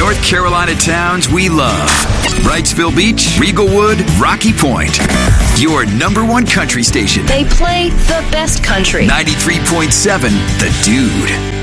North Carolina towns we love. Wrightsville Beach, Riegelwood, Rocky Point. Your number one country station. They play the best country. 93.7 The Dude.